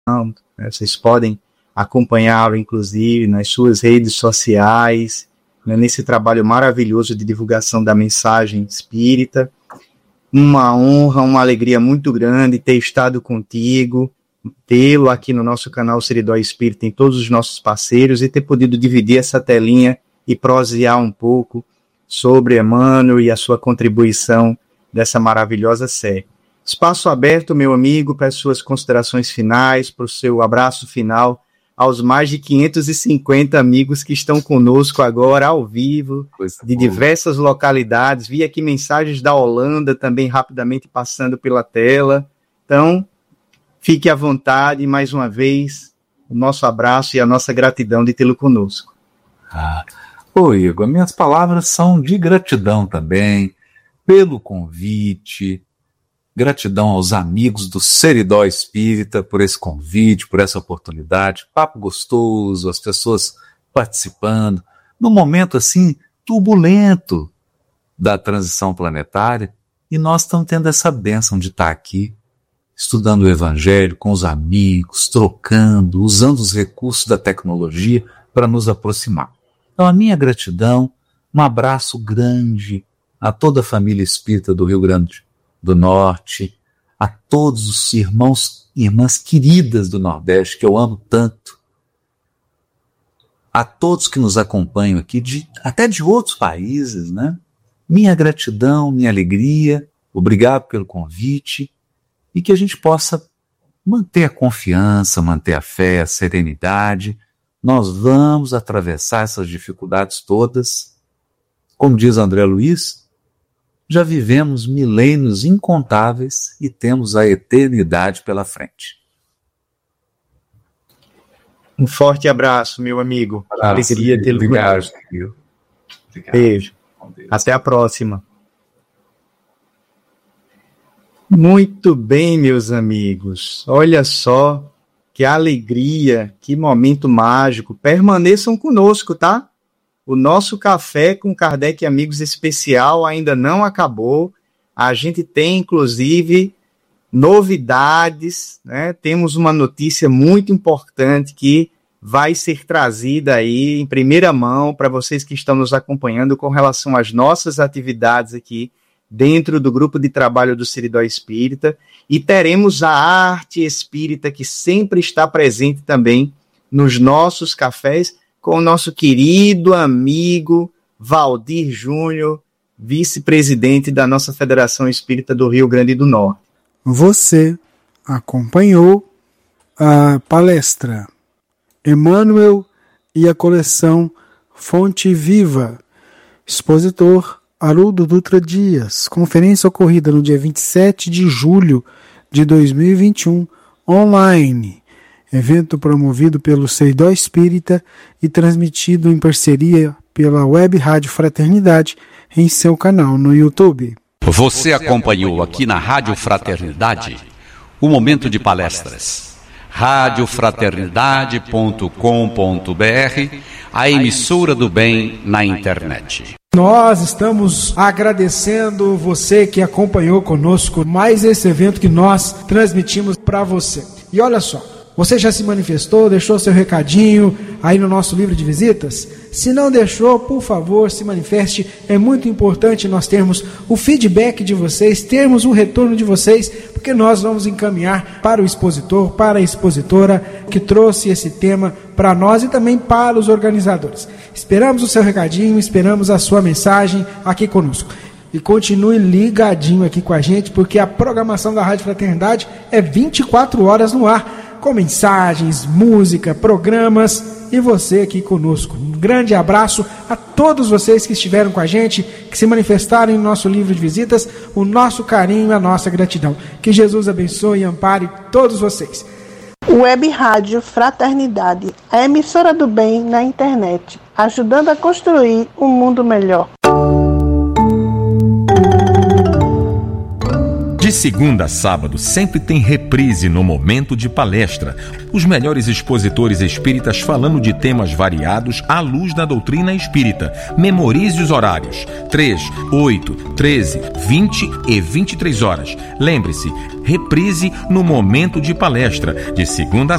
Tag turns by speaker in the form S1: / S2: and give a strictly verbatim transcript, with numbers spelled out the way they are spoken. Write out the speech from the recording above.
S1: Vocês podem acompanhá-lo, inclusive, nas suas redes sociais, né, nesse trabalho maravilhoso de divulgação da mensagem espírita. Uma honra, uma alegria muito grande ter estado contigo, tê-lo aqui no nosso canal Seridó Espírita, em todos os nossos parceiros, e ter podido dividir essa telinha e prosear um pouco sobre Emmanuel e a sua contribuição dessa maravilhosa série. Espaço aberto, meu amigo, para as suas considerações finais, para o seu abraço final aos mais de quinhentos e cinquenta amigos que estão conosco agora ao vivo, Coisa de boa. Diversas localidades. Vi aqui mensagens da Holanda também rapidamente passando pela tela. Então, fique à vontade, mais uma vez, o nosso abraço e a nossa gratidão de tê-lo conosco.
S2: Ah, ô Igor, minhas palavras são de gratidão também, pelo convite, gratidão aos amigos do Seridó Espírita por esse convite, por essa oportunidade, papo gostoso, as pessoas participando, num momento assim, turbulento da transição planetária, e nós estamos tendo essa bênção de estar aqui, estudando o Evangelho com os amigos, trocando, usando os recursos da tecnologia para nos aproximar. Então, a minha gratidão, um abraço grande a toda a família espírita do Rio Grande do Norte, a todos os irmãos e irmãs queridas do Nordeste, que eu amo tanto, a todos que nos acompanham aqui, de, até de outros países, né? Minha gratidão, minha alegria, obrigado pelo convite, e que a gente possa manter a confiança, manter a fé, a serenidade. Nós vamos atravessar essas dificuldades todas. Como diz André Luiz, já vivemos milênios incontáveis e temos a eternidade pela frente.
S1: Um forte abraço, meu amigo.
S2: Abraço,
S1: alegria tê-lo
S2: obrigado.
S1: Obrigado. Beijo. Até a próxima. Muito bem, meus amigos. Olha só que alegria, que momento mágico. Permaneçam conosco, tá? O nosso Café com Kardec e Amigos especial ainda não acabou. A gente tem, inclusive, novidades, né? Temos uma notícia muito importante que vai ser trazida aí em primeira mão para vocês que estão nos acompanhando com relação às nossas atividades aqui dentro do grupo de trabalho do Seridó Espírita, e teremos a arte espírita que sempre está presente também nos nossos cafés, com o nosso querido amigo Valdir Júnior, vice-presidente da nossa Federação Espírita do Rio Grande do Norte.
S3: Você acompanhou a palestra Emmanuel e a coleção Fonte Viva, expositor Haroldo Dutra Dias, conferência ocorrida no dia vinte e sete de julho de dois mil e vinte e um, online. Evento promovido pelo Seridó Espírita e transmitido em parceria pela Web Rádio Fraternidade em seu canal no YouTube.
S4: Você acompanhou aqui na Rádio Fraternidade o momento de palestras. rádio fraternidade ponto com ponto b r, a emissora do bem na internet.
S5: Nós estamos agradecendo você que acompanhou conosco mais esse evento que nós transmitimos para você. E olha só, você já se manifestou, deixou seu recadinho aí no nosso livro de visitas? Se não deixou, por favor, se manifeste. É muito importante nós termos o feedback de vocês, termos o retorno de vocês, porque nós vamos encaminhar para o expositor, para a expositora que trouxe esse tema para nós e também para os organizadores. Esperamos o seu recadinho, esperamos a sua mensagem aqui conosco. E continue ligadinho aqui com a gente, porque a programação da Rádio Fraternidade é vinte e quatro horas no ar, com mensagens, música, programas e você aqui conosco. Um grande abraço a todos vocês que estiveram com a gente, que se manifestaram no nosso livro de visitas, o nosso carinho e a nossa gratidão. Que Jesus abençoe e ampare todos vocês.
S6: Web Rádio Fraternidade, a emissora do bem na internet, ajudando a construir um mundo melhor.
S7: De segunda a sábado sempre tem reprise no momento de palestra. Os melhores expositores espíritas falando de temas variados à luz da doutrina espírita. Memorize os horários: três, oito, treze, vinte e vinte e três horas. Lembre-se, reprise no momento de palestra, de segunda a